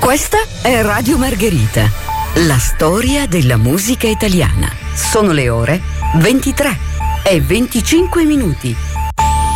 Questa è Radio Margherita, la storia della musica italiana. Sono le ore 23 e 25 minuti.